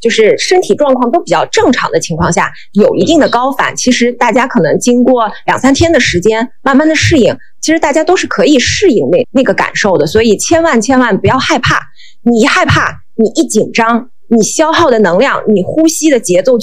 就是身体状况都比较正常的情况下，有一定的高反，其实大家可能经过2-3天的时间慢慢的适应，其实大家都是可以适应那个感受的。所以千万不要害怕，你一害怕，你一紧张，你消耗的能量，你呼吸的节奏